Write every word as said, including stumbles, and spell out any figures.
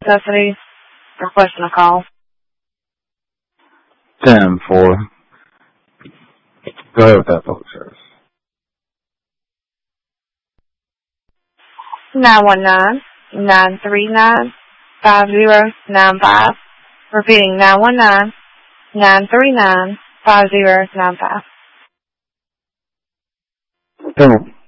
Necessity. Requesting a call. ten four. Go ahead with that public service. nine one nine, nine three nine, five zero nine five. Repeating, nine one nine, nine three nine, five zero nine five. ten